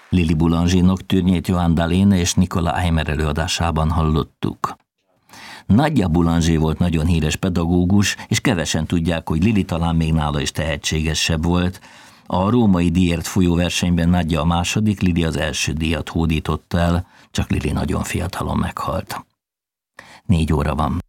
Lili Boulanger nocturnyét Joan Dalén és Nicolas Eimer előadásában hallottuk. Nadia Boulanger volt nagyon híres pedagógus, és kevesen tudják, hogy Lili talán még nála is tehetségesebb volt. A római díjért folyó versenyben Nadia a második, Lili az első díjat hódította el, csak Lili nagyon fiatalon meghalt. 4 óra van.